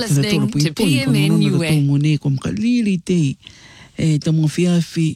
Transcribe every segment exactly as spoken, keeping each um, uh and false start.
listening to P M N Niue. Tō mone ko mga lili te e tō mga whiawhi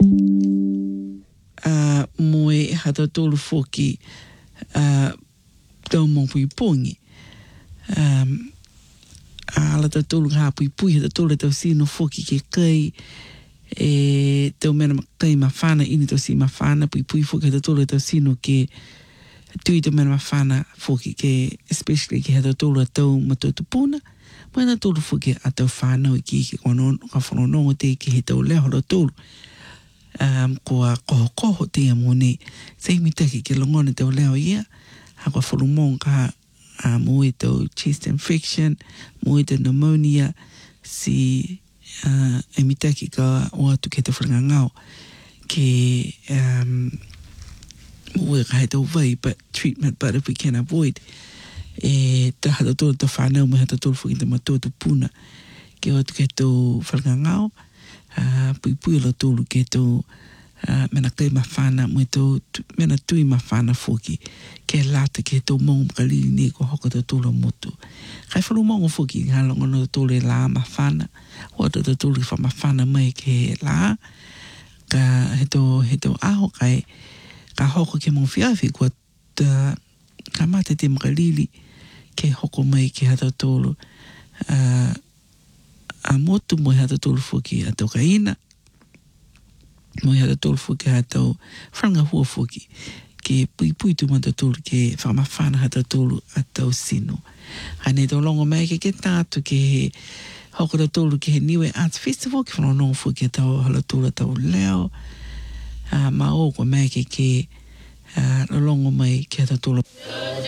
a moe hata tōlu whoki a tō mga puipongi. Um, a ala tō tōlu ngā puipui hata tōlu tō sino whoki ke kai e tō mena kai mawhana ini tō si mawhana puipui whoki hata tōlu tō sino ke tui tō mena mawhana whoki ke especially ke hata tōlu tō matōtu pūna. Mana tōlu whuke a tau whānau i ki ki kono ka whanonongo te ki he tau leho lo tōlu. Um, ko a koho koho te a mone, sei mitaki ke longone tau leho ia, ha kua whanumong ka uh, mo e tau chest infection, mo e tau pneumonia, si uh, e mitaki ka o atu ke tau whananga ngau, ke um, mo e ka he tau vai, but treatment, but if we can avoid, e ta hata tōru ta whanau me hata tōru whuki ta matua tu puna ke o tu ke tō whanangangau uh, pui pui lo tōru ke tō uh, mena kai ma whana me tō mena tui ma whana whuki ke lata ke tō mong makalili ne ko hoka tō tōru motu kai whalu mongo whuki ngā longa no tōru e lā ma whana o tō tō tōru wha ma whana mai ke lā ka he tō he tō aho kai ka hoko ke mong whiawhi kua ta ka mate te makalili ke hoko mai ke hata tōlu uh, a motu mo hata tōlu whuki a tau kaina mo hata tōlu whuki a tau whanga hua whuki ke pui pui tu mata tōlu ke whamawhana hata tōlu a tau sino hane tō longo mai ke ke tātu ke he hoko ta tōlu ke he Niue Arts Festival ke whanonongo whuki a tau hala tōlu a tau leo uh, ma o kwa mai ke ke uh, longo mai ke hata tōlu